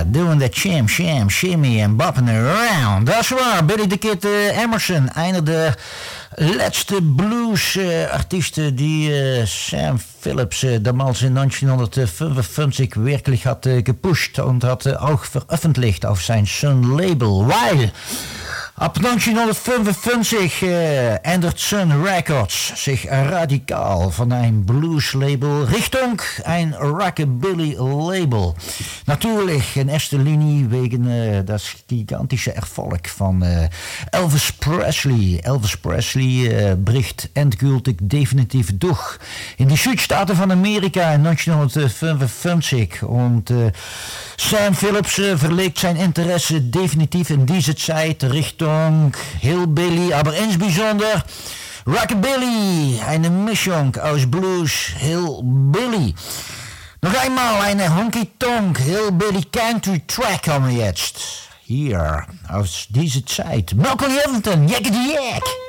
doing the chim, sham, shimmy en bopping around. Dat is waar, Billy the Kid Emerson, een de laatste blues-artiesten die Sam Phillips damals in 1955 werkelijk had gepusht und had ook veröffentlicht auf sein Sun Label, weil ab 1955 ändert Sun Records sich radikal von einem Blues-Label Richtung ein Rockabilly-Label. Natürlich in erster Linie wegen das gigantische Erfolg von Elvis Presley. Elvis Presley bricht endgültig definitiv durch in die Südstaaten von Amerika in 1955 und Sam Phillips verlegt sein Interesse definitiv in diese Zeit Richtung Hillbilly, aber insbesondere Rockabilly, eine Mischung aus Blues, Hillbilly. Noch einmal eine Honky-Tonk Hillbilly Country Track haben wir jetzt. Hier, aus dieser Zeit. Malcolm Youngton, Yakety Yak.